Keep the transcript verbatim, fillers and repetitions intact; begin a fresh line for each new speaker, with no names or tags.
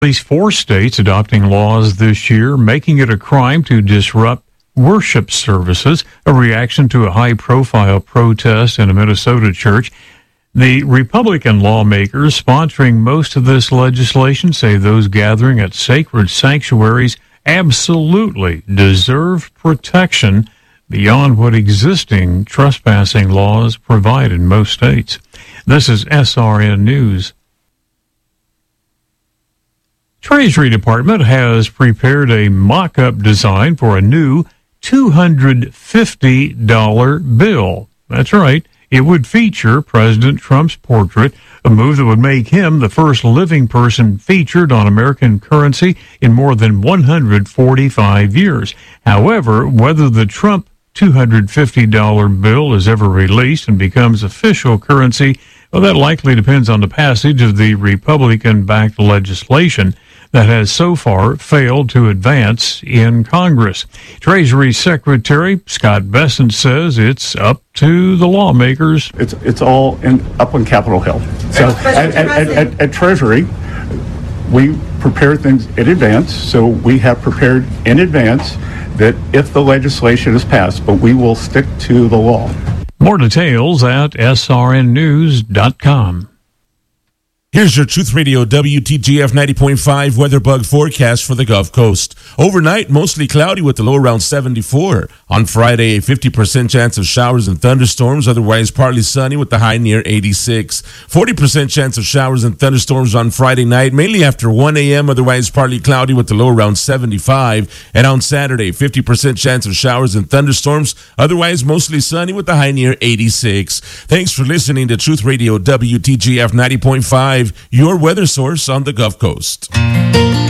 least four states adopting laws this year, making it a crime to disrupt worship services, a reaction to a high-profile protest in a Minnesota church. The Republican lawmakers sponsoring most of this legislation say those gathering at sacred sanctuaries absolutely deserve protection beyond what existing trespassing laws provide in most states. This is S R N News. Treasury Department has prepared a mock-up design for a new two hundred fifty dollars bill. That's right. It would feature President Trump's portrait, a move that would make him the first living person featured on American currency in more than one hundred forty-five years. However, whether the Trump two hundred fifty dollars bill is ever released and becomes official currency, well, that likely depends on the passage of the Republican-backed legislation that has so far failed to advance in Congress. Treasury Secretary Scott Bessent says it's up to the lawmakers.
It's it's all in, up on Capitol Hill. So at, at, at, at Treasury, we prepare things in advance. So we have prepared in advance that if the legislation is passed, but we will stick to the law.
More details at S R N news dot com.
Here's your Truth Radio W T G F ninety point five weather bug forecast for the Gulf Coast. Overnight, mostly cloudy with the low around seventy-four. On Friday, a fifty percent chance of showers and thunderstorms, otherwise partly sunny with the high near eighty-six. forty percent chance of showers and thunderstorms on Friday night, mainly after one a.m., otherwise partly cloudy with the low around seventy-five. And on Saturday, fifty percent chance of showers and thunderstorms, otherwise mostly sunny with the high near eighty-six. Thanks for listening to Truth Radio W T G F ninety point five, your weather source on the Gulf Coast.